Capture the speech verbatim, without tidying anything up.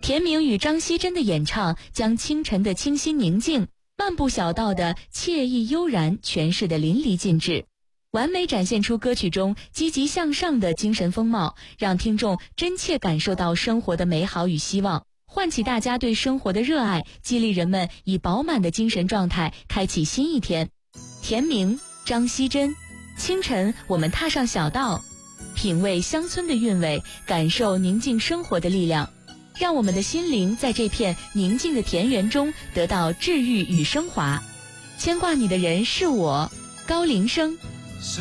田明与张希珍的演唱将清晨的清新宁静、漫步小道的惬意悠然诠释得淋漓尽致，完美展现出歌曲中积极向上的精神风貌，让听众真切感受到生活的美好与希望，唤起大家对生活的热爱，激励人们以饱满的精神状态开启新一天。田明、张希珍，清晨我们踏上小道，品味乡村的韵味，感受宁静生活的力量，让我们的心灵在这片宁静的田园中得到治愈与升华。牵挂你的人是我，高林生。